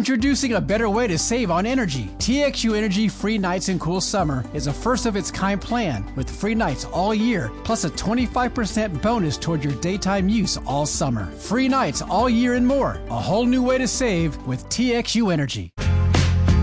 Introducing a better way to save on energy. TXU Energy Free Nights and Cool Summer is a first-of-its-kind plan with free nights all year, plus a 25% bonus toward your daytime use all summer. Free nights all year and more. A whole new way to save with TXU Energy.